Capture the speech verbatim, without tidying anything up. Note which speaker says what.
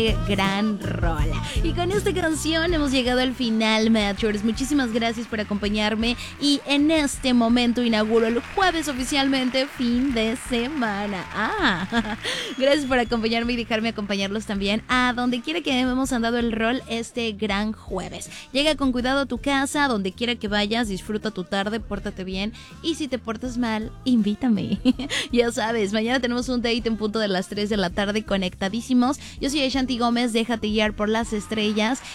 Speaker 1: qué gran rola. Y con esta canción hemos llegado al final, Matchers. Muchísimas gracias por acompañarme y en este momento inauguro el jueves oficialmente fin de semana. Ah, gracias por acompañarme y dejarme acompañarlos también a donde quiera que hemos andado el rol este gran jueves. Llega con cuidado a tu casa, donde quiera que vayas, disfruta tu tarde, pórtate bien y si te portas mal, invítame. Ya sabes, mañana tenemos un date en punto de las tres de la tarde conectadísimos. Yo soy Ashanti Gómez, déjate guiar por las estrellas